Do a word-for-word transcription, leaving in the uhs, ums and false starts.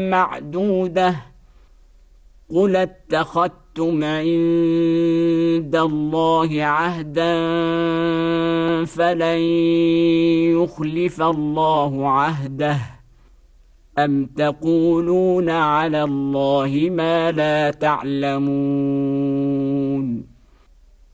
معدودة قل اتخذتم عند الله عهدا فلن يخلف الله عهده أم تقولون على الله ما لا تعلمون